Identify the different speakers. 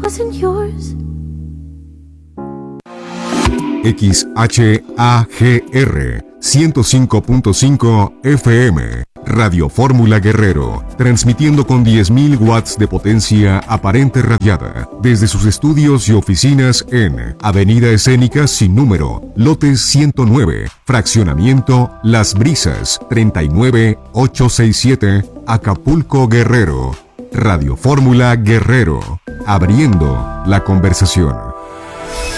Speaker 1: wasn't yours.
Speaker 2: XHAGR 105.5 FM, Radio Fórmula Guerrero, transmitiendo con 10.000 watts de potencia aparente radiada, desde sus estudios y oficinas en Avenida Escénica sin número, lote 109, fraccionamiento Las Brisas, 39867, Acapulco, Guerrero. Radio Fórmula Guerrero, abriendo la conversación.